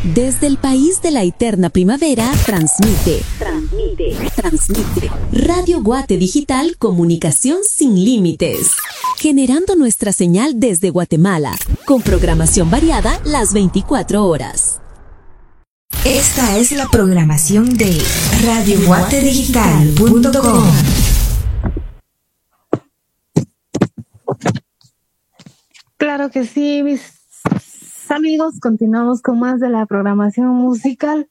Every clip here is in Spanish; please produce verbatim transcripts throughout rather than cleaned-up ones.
Desde el país de la eterna primavera, transmite, transmite, transmite. Radio Guate Digital, comunicación sin límites. Generando nuestra señal desde Guatemala, con programación variada las veinticuatro horas. Esta es la programación de radio guate digital punto com. Claro que sí, mis amigos, continuamos con más de la programación musical.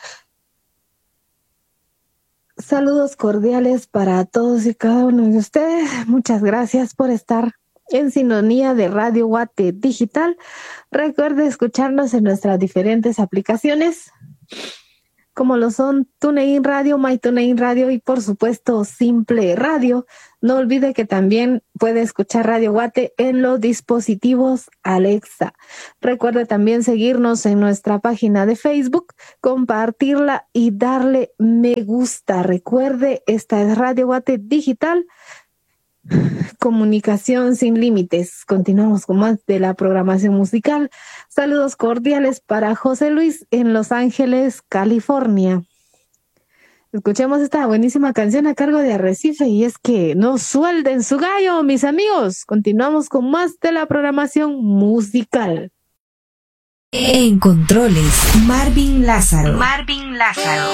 Saludos cordiales para todos y cada uno de ustedes. Muchas gracias por estar en sintonía de Radio Guate Digital. Recuerde escucharnos en nuestras diferentes aplicaciones, como lo son TuneIn Radio, MyTuneIn Radio y por supuesto Simple Radio. No olvide que también puede escuchar Radio Guate en los dispositivos Alexa. Recuerde también seguirnos en nuestra página de Facebook, compartirla y darle me gusta. Recuerde, esta es Radio Guate Digital, comunicación sin límites. Continuamos con más de la programación musical. Saludos cordiales para José Luis en Los Ángeles, California. Escuchemos esta buenísima canción a cargo de Arrecife, y es que no suelden su gallo, mis amigos. Continuamos con más de la programación musical. En controles, Marvin Lázaro. Marvin Lázaro.